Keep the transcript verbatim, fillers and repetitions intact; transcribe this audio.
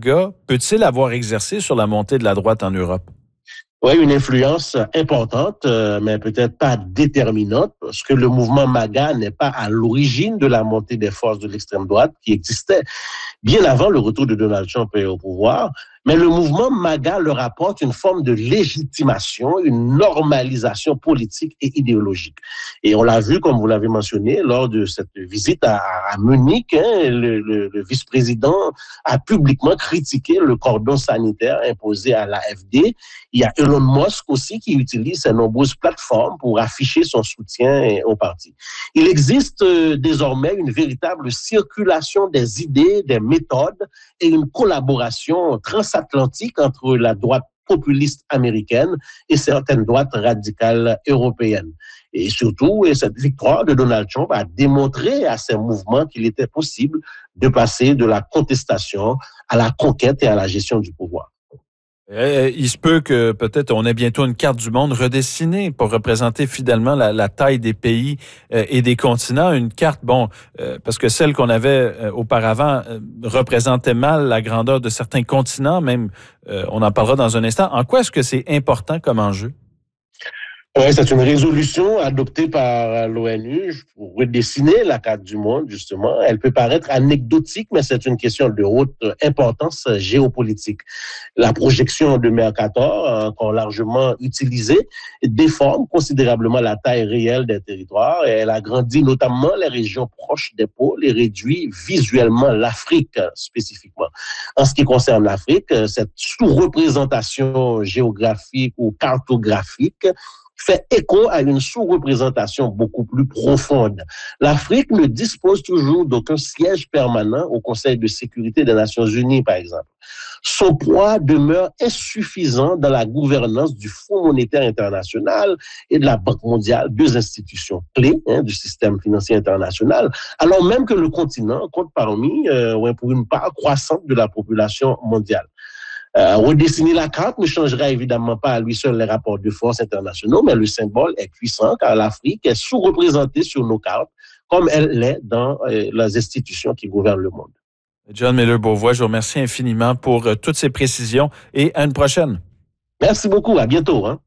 MAGA peut-il avoir exercé sur la montée de la droite en Europe? Oui, une influence importante, euh, mais peut-être pas déterminante, parce que le mouvement MAGA n'est pas à l'origine de la montée des forces de l'extrême droite qui existait bien avant le retour de Donald Trump au pouvoir. Mais le mouvement MAGA leur apporte une forme de légitimation, une normalisation politique et idéologique. Et on l'a vu, comme vous l'avez mentionné, lors de cette visite à, à Munich, hein, le, le, le vice-président a publiquement critiqué le cordon sanitaire imposé à l'A F D. Il y a Elon Musk aussi qui utilise ses nombreuses plateformes pour afficher son soutien au parti. Il existe euh, désormais une véritable circulation des idées, des méthodes et une collaboration transatlantique entre la droite populiste américaine et certaines droites radicales européennes. Et surtout, et cette victoire de Donald Trump a démontré à ces mouvements qu'il était possible de passer de la contestation à la conquête et à la gestion du pouvoir. Euh, il se peut que peut-être on ait bientôt une carte du monde redessinée pour représenter fidèlement la, la taille des pays euh, et des continents. Une carte, bon, euh, parce que celle qu'on avait euh, auparavant euh, représentait mal la grandeur de certains continents, même, euh, on en parlera dans un instant. En quoi est-ce que c'est important comme enjeu? Oui, c'est une résolution adoptée par l'ONU pour redessiner la carte du monde, justement. Elle peut paraître anecdotique, mais c'est une question de haute importance géopolitique. La projection de Mercator, encore largement utilisée, déforme considérablement la taille réelle des territoires. Et elle agrandit notamment les régions proches des pôles et réduit visuellement l'Afrique spécifiquement. En ce qui concerne l'Afrique, cette sous-représentation géographique ou cartographique fait écho à une sous-représentation beaucoup plus profonde. L'Afrique ne dispose toujours d'aucun siège permanent au Conseil de sécurité des Nations Unies, par exemple. Son poids demeure insuffisant dans la gouvernance du Fonds monétaire international et de la Banque mondiale, deux institutions clés hein, du système financier international, alors même que le continent compte parmi, euh, pour une part croissante de la population mondiale. Euh, redessiner la carte ne changera évidemment pas à lui seul les rapports de force internationaux, mais le symbole est puissant car l'Afrique est sous-représentée sur nos cartes comme elle l'est dans euh, les institutions qui gouvernent le monde. John Miller-Beauvois, je vous remercie infiniment pour euh, toutes ces précisions et à une prochaine. Merci beaucoup, à bientôt. Hein.